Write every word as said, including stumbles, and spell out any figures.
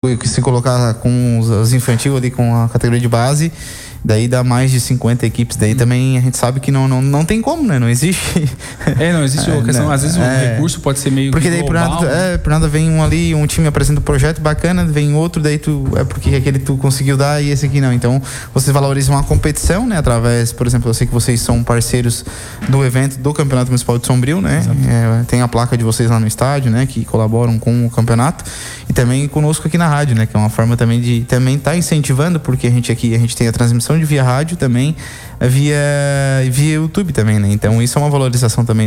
se colocar com os, os infantil ali, com a categoria de base, daí dá mais de cinquenta equipes. Daí hum. também a gente sabe que não, não, não tem como, né? Não existe. É, não existe a questão. Às vezes o é, recurso pode ser meio porque daí global, por nada, né? é, por nada vem um ali, um time apresenta um projeto bacana, vem outro, daí tu, é porque aquele tu conseguiu dar e esse aqui não. Então, vocês valorizam a competição, né? Através, por exemplo, eu sei que vocês são parceiros do evento do Campeonato Municipal de Sombrio, né? É, tem a placa de vocês lá no estádio, né? Que colaboram com o campeonato. E também conosco aqui na rádio, né? Que é uma forma também de também estar tá incentivando, porque a gente aqui, a gente tem a transmissão de via rádio também, via, via YouTube também, né? Então isso é uma valorização também